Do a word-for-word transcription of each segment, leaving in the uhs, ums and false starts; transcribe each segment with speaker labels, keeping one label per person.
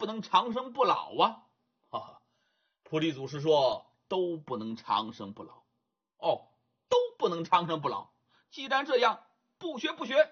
Speaker 1: 能长生不老啊！哈哈，菩提祖师说都不能长生不老。哦，都不能长生不老。既然这样，不学不学。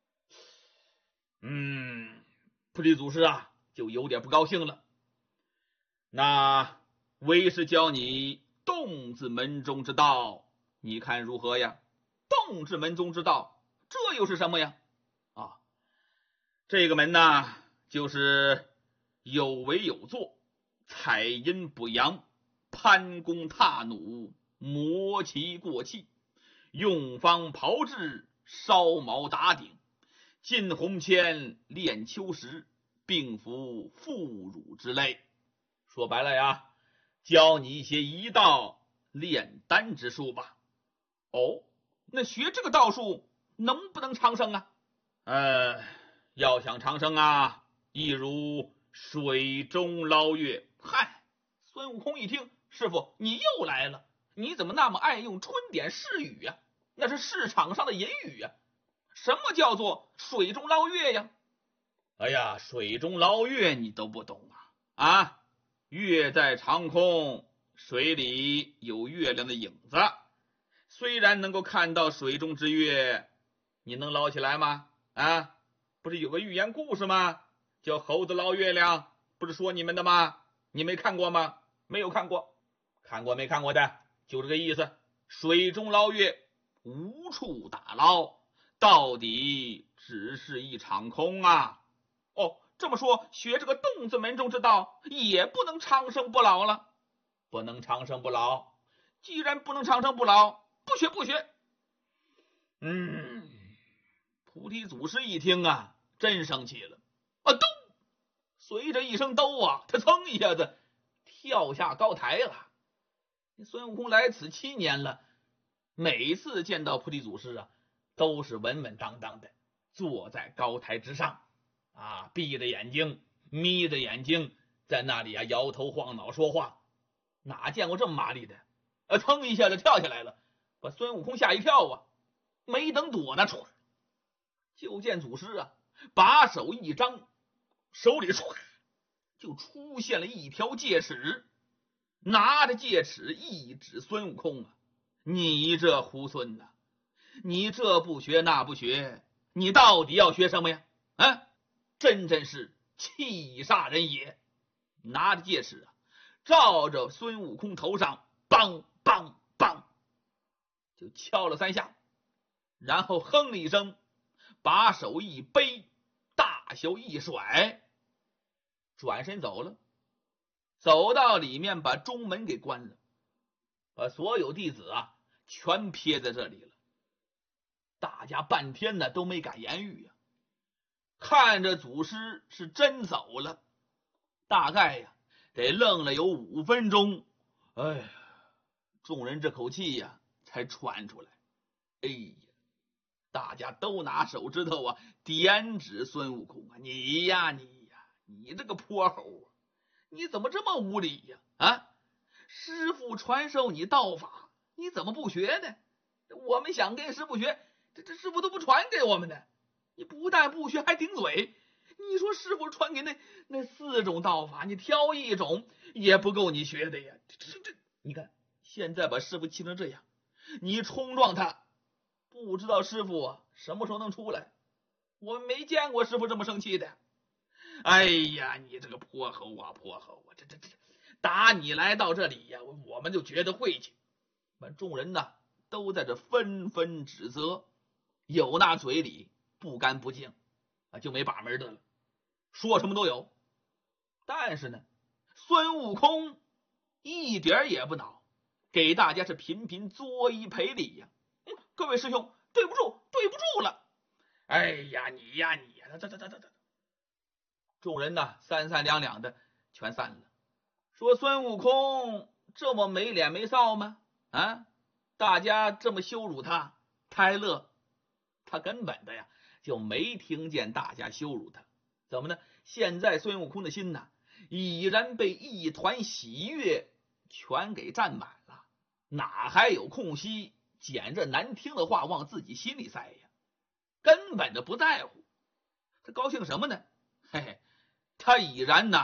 Speaker 1: 嗯，菩提祖师啊，就有点不高兴了。那为师教你洞字门中之道，你看如何呀？洞字门中之道，这又是什么呀？啊，这个门呢，就是有为有作，采阴补阳，攀弓踏弩，磨其过气，用方炮制，烧毛打顶，进红铅，炼秋实，并服妇乳之类。说白了呀，教你一些医道炼丹之术吧。哦，那学这个道术能不能长生啊？呃，要想长生啊，亦如水中捞月。嗨，孙悟空一听，师傅你又来了，你怎么那么爱用春点释语呀？那是市场上的隐语呀。什么叫做水中捞月呀？哎呀，水中捞月你都不懂啊！啊，月在长空，水里有月亮的影子，虽然能够看到水中之月，你能捞起来吗？啊，不是有个寓言故事吗？叫猴子捞月亮，不是说你们的吗？你没看过吗？没有看过，看过没看过的，就这个意思。水中捞月，无处打捞，到底只是一场空啊！哦，这么说，学这个洞字门中之道，也不能长生不老了。不能长生不老，既然不能长生不老，不学不学。嗯，菩提祖师一听啊，真生气了啊！咚！随着一声兜啊，他噌一下子跳下高台了。孙悟空来此七年了，每次见到菩提祖师啊，都是稳稳当当的坐在高台之上啊，闭着眼睛，眯着眼睛，在那里啊摇头晃脑说话，哪见过这么麻利的？啊，噌一下子跳下来了，把孙悟空吓一跳啊！没等躲呢，唰，就见祖师啊，把手一张，手里唰就出现了一条戒尺，拿着戒尺一指孙悟空啊，你这猢狲呐，你这不学那不学，你到底要学什么呀？啊，真真是气煞人也！拿着戒尺啊，照着孙悟空头上梆梆梆就敲了三下，然后哼了一声，把手一背，大袖一甩，转身走了。走到里面，把中门给关了，把所有弟子啊全撇在这里了。大家半天呢都没敢言语呀、啊，看着祖师是真走了，大概呀得愣了有五分钟。哎呀，众人这口气呀才喘出来。哎呀，大家都拿手指头啊点指孙悟空啊，你呀你呀，你这个泼猴啊，你怎么这么无礼呀？啊，师父传授你道法，你怎么不学呢？我们想跟师父学，这这师父都不传给我们的，你不但不学，还顶嘴。你说师父传给那那四种道法，你挑一种也不够你学的呀！这这，你看现在把师父气成这样，你冲撞他，不知道师父啊什么时候能出来？我没见过师父这么生气的。哎呀，你这个泼猴啊泼猴啊，这这这打你来到这里呀、啊，我们就觉得晦气。把众人呢都在这纷纷指责，有那嘴里不干不净啊，就没把门的了，说什么都有。但是呢，孙悟空一点也不恼，给大家是频频作揖赔礼呀、嗯。各位师兄，对不住，对不住了。哎呀，你呀你呀，这这这这这。众人呢三三两两的全散了。说孙悟空这么没脸没臊吗？啊，大家这么羞辱他，他还乐？他根本的呀就没听见大家羞辱他。怎么呢？现在孙悟空的心呢已然被一团喜悦全给占满了，哪还有空隙捡着难听的话往自己心里塞呀？根本的不在乎。他高兴什么呢？嘿嘿，他已然呢